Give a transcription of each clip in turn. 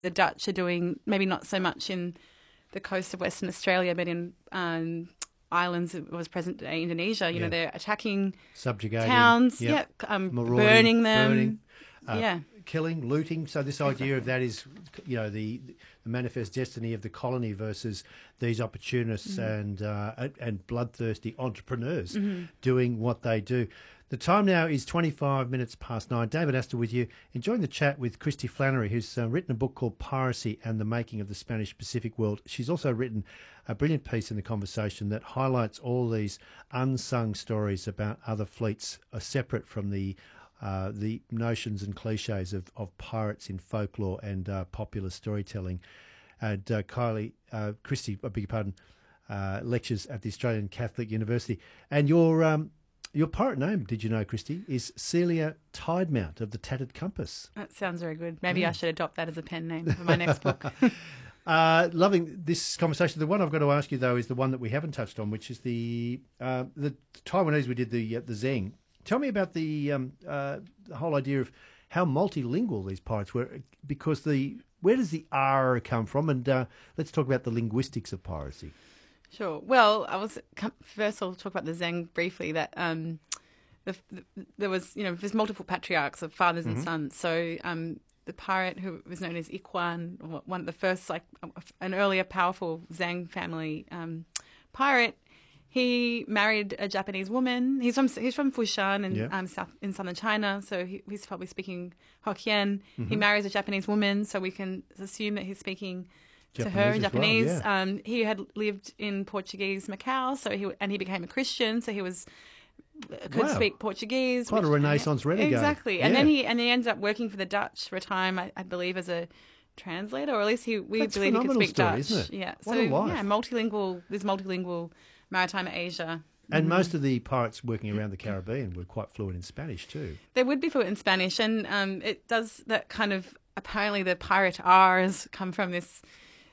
the Dutch are doing, maybe not so much in the coast of Western Australia, but in islands, it was present-day Indonesia. You know, they're attacking subjugating towns, burning them, killing, looting. So this idea of that is, you know, the manifest destiny of the colony versus these opportunists and bloodthirsty entrepreneurs doing what they do. The time now is 25 minutes past 9. David Astor with you, enjoying the chat with Christy Flannery, who's written a book called Piracy and the Making of the Spanish Pacific World. She's also written a brilliant piece in The Conversation that highlights all these unsung stories about other fleets separate from the notions and cliches of pirates in folklore and popular storytelling. And Christy, I beg your pardon, lectures at the Australian Catholic University. And your pirate name, did you know, Christy, is Celia Tidemount of the Tattered Compass. That sounds very good. Maybe I should adopt that as a pen name for my next book. Loving this conversation. The one I've got to ask you, though, is the one that we haven't touched on, which is the Taiwanese. We did the Zheng. Tell me about the whole idea of how multilingual these pirates were, because where does the R come from? And let's talk about the linguistics of piracy. Sure. Well, first I'll talk about the Zheng briefly. That there was, there's multiple patriarchs of fathers and sons. So the pirate who was known as Iquan, one of the first, an earlier powerful Zheng family pirate, he married a Japanese woman. He's from Fushan in southern China, so he's probably speaking Hokkien. He marries a Japanese woman, so we can assume that he's speaking to her in Japanese. Well, yeah. He had lived in Portuguese Macau, he became a Christian, so he could speak Portuguese. Quite a Renaissance renegade. Exactly. Yeah. And then he ended up working for the Dutch for a time, I believe, as a translator, or at least we believe he could speak story, Dutch. Isn't it? Yeah. What a life. There's multilingual maritime Asia. And most of the pirates working around the Caribbean were quite fluent in Spanish too. They would be fluent in Spanish, and it does that kind of, apparently the pirate R's come from this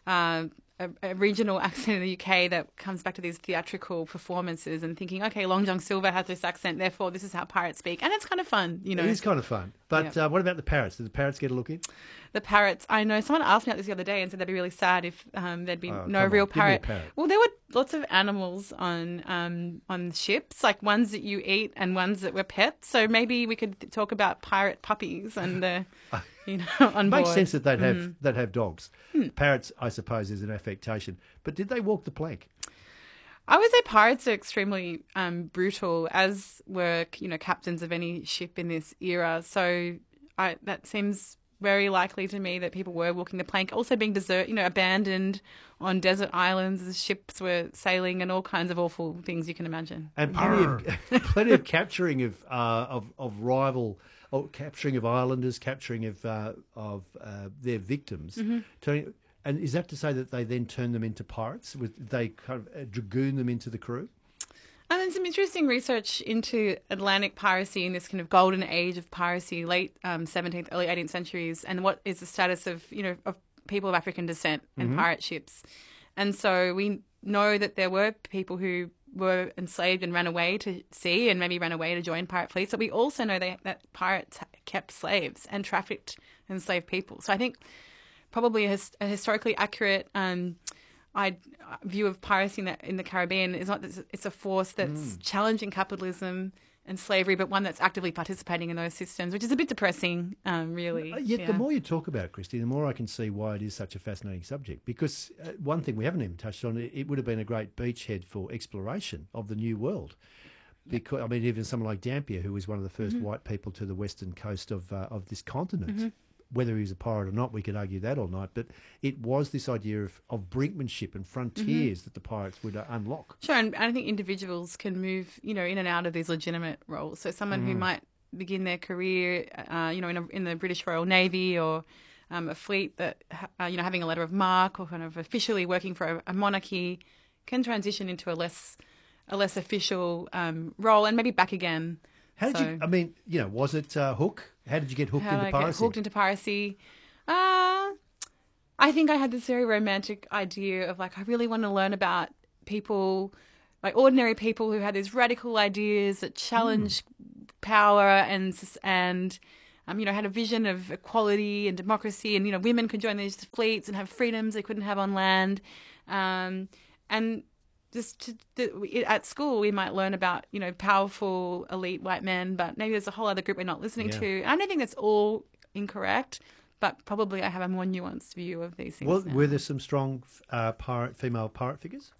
a regional accent in the UK that comes back to these theatrical performances and thinking, okay, Long John Silver has this accent, therefore this is how pirates speak. And it's kind of fun, It is kind of fun. But what about the parrots? Did the parrots get a look in? The parrots, I know. Someone asked me about this the other day and said they'd be really sad if there'd be no real parrot. Well, there were lots of animals on ships, like ones that you eat and ones that were pets. So maybe we could talk about pirate puppies and on board. Makes sense that they'd have dogs. Parrots, I suppose, is an affectation. But did they walk the plank? I would say pirates are extremely brutal, as were captains of any ship in this era. So that seems very likely to me that people were walking the plank, also being abandoned on desert islands as ships were sailing, and all kinds of awful things you can imagine. And plenty of capturing of rival, or capturing of islanders, capturing of their victims. And is that to say that they then turn them into pirates? They kind of dragoon them into the crew? And then some interesting research into Atlantic piracy in this kind of golden age of piracy, late 17th, early 18th centuries, and what is the status of people of African descent and pirate ships. And so we know that there were people who were enslaved and ran away to sea and maybe ran away to join pirate fleets. But we also know that pirates kept slaves and trafficked enslaved people. So I think probably a historically accurate view of piracy in the Caribbean is not that it's a force that's challenging capitalism and slavery, but one that's actively participating in those systems, which is a bit depressing, really. Yet the more you talk about it, Christy, the more I can see why it is such a fascinating subject. Because one thing we haven't even touched on, it would have been a great beachhead for exploration of the New World. Because even someone like Dampier, who was one of the first white people to the western coast of this continent. Whether he was a pirate or not, we could argue that all night. But it was this idea of brinkmanship and frontiers that the pirates would unlock. Sure, and I think individuals can move, in and out of these legitimate roles. So someone who might begin their career, in the British Royal Navy or a fleet that, having a letter of marque or kind of officially working for a monarchy, can transition into a less official role and maybe back again. How did you? Was it Hook? How did you get hooked into piracy? Get hooked into piracy? I think I had this very romantic idea of I really want to learn about people, like ordinary people who had these radical ideas that challenge power and had a vision of equality and democracy, and women could join these fleets and have freedoms they couldn't have on land, and at school we might learn about powerful elite white men, but maybe there's a whole other group we're not listening to. I don't think that's all incorrect, but probably I have a more nuanced view of these things. Well, now. were there some strong female pirate figures?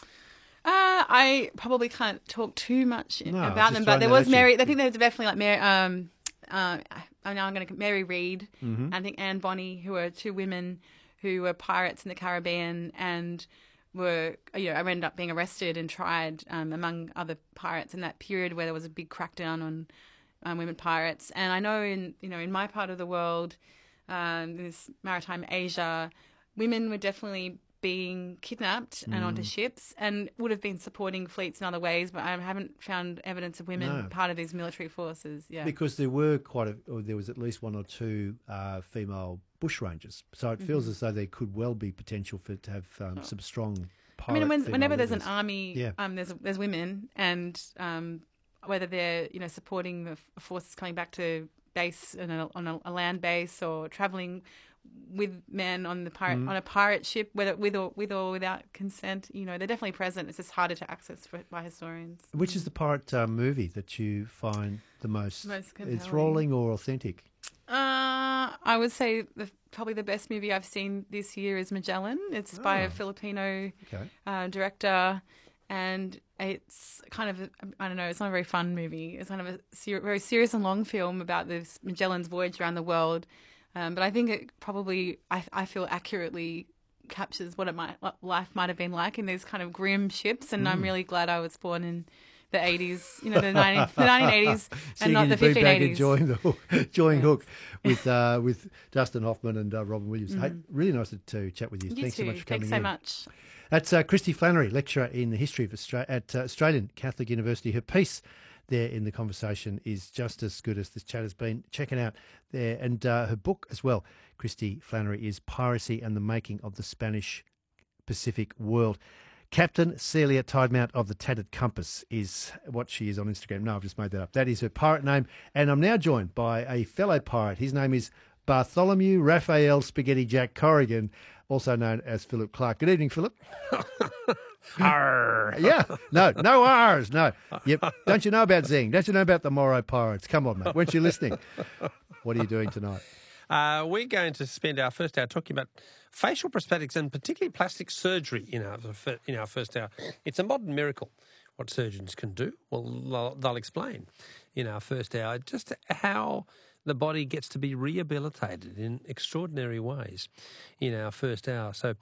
I probably can't talk too much about just them, but there throwing was that at Mary. you. I think there was definitely like Mary. Now I'm going to Mary Read. Mm-hmm. I think Anne Bonny, who were two women who were pirates in the Caribbean and were ended up being arrested and tried among other pirates in that period where there was a big crackdown on women pirates. And I know in my part of the world, this maritime Asia, women were definitely being kidnapped and onto ships and would have been supporting fleets in other ways, but I haven't found evidence of women part of these military forces. Yeah, because there were there was at least one or two female bushrangers, so it feels as though there could well be potential to have some strong. Whenever there's an leaders. army, there's women, and whether they're supporting the forces coming back to base on a land base or traveling with men on a pirate ship, whether with or without consent, they're definitely present. It's just harder to access by historians. Which is the pirate movie that you find the most compelling. enthralling or authentic? I would say probably the best movie I've seen this year is Magellan. It's by a Filipino director, and it's kind of it's not a very fun movie. It's kind of a very serious and long film about this Magellan's voyage around the world. But I think it probably, I feel, accurately captures what life might have been like in these kind of grim ships. And I'm really glad I was born in the 80s, the 1980s, and not the 1580s. Enjoying Hook with Dustin Hoffman and Robin Williams. Hey, really nice to chat with you. Thanks so much for coming in. Thanks so much. That's Christy Flannery, lecturer in the history of Australia at Australian Catholic University. Her piece there in the conversation is just as good as this chat has been. Check it out there. And her book as well, Christy Flannery, is Piracy and the Making of the Spanish Pacific World. Captain Celia Tidemount of the Tattered Compass is what she is on Instagram. No, I've just made that up. That is her pirate name. And I'm now joined by a fellow pirate. His name is Bartholomew Raphael Spaghetti Jack Corrigan, also known as Philip Clark. Good evening, Philip. Arr. Yeah, no R's, no. Yep. Don't you know about Zing? Don't you know about the Morrow Pirates? Come on, mate. Weren't you listening? What are you doing tonight? We're going to spend our first hour talking about facial prosthetics and particularly plastic surgery in our first hour. It's a modern miracle what surgeons can do. Well, they'll explain in our first hour just how the body gets to be rehabilitated in extraordinary ways in our first hour. So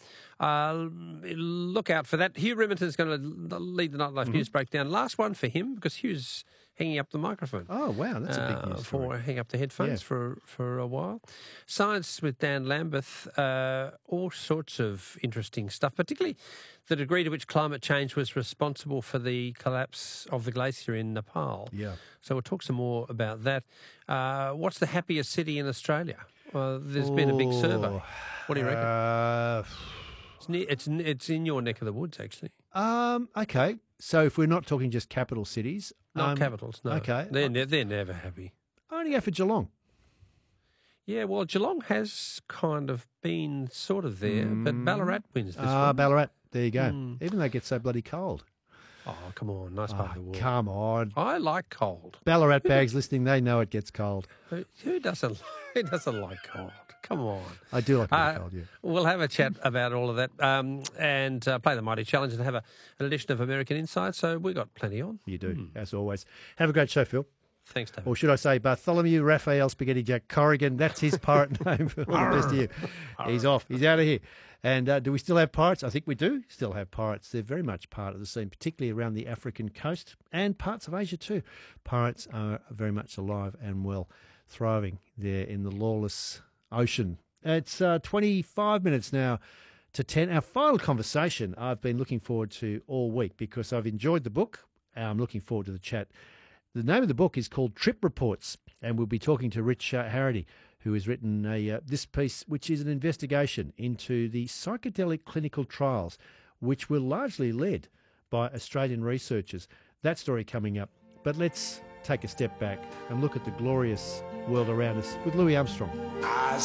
look out for that. Hugh Riminton is going to lead the Nightlife News breakdown. Last one for him because Hugh's hanging up the microphone. Oh, wow, that's a big news story. Hang up the headphones for a while. Science with Dan Lambeth, all sorts of interesting stuff, particularly the degree to which climate change was responsible for the collapse of the glacier in Nepal. Yeah. So we'll talk some more about that. What's the happiest city in Australia? Well, there's been a big survey. What do you reckon? It's in your neck of the woods, actually. Okay. So if we're not talking just capital cities. Not capitals, no. Okay. They're never happy. I only go for Geelong. Yeah, well, Geelong has kind of been sort of there, but Ballarat wins this one. Ballarat. There you go. Even though it gets so bloody cold. Oh, come on. Nice part of the world. Come on. I like cold. Ballarat bags listening, they know it gets cold. Who doesn't like cold? Come on. I do like it cold, yeah. We'll have a chat about all of that and play the Mighty Challenge and have an edition of American Insight. So we've got plenty on. You do, as always. Have a great show, Phil. Thanks, David. Or should I say Bartholomew Raphael Spaghetti Jack Corrigan. That's his pirate name for all the best of you. He's off. He's out of here. And do we still have pirates? I think we do still have pirates. They're very much part of the scene, particularly around the African coast and parts of Asia too. Pirates are very much alive and well, thriving there in the lawless ocean. It's 25 minutes now to 10. Our final conversation I've been looking forward to all week because I've enjoyed the book. I'm looking forward to the chat. The name of the book is called Trip Reports, and we'll be talking to Rich Harrity, who has written this piece, which is an investigation into the psychedelic clinical trials, which were largely led by Australian researchers. That story coming up. But let's take a step back and look at the glorious world around us with Louis Armstrong.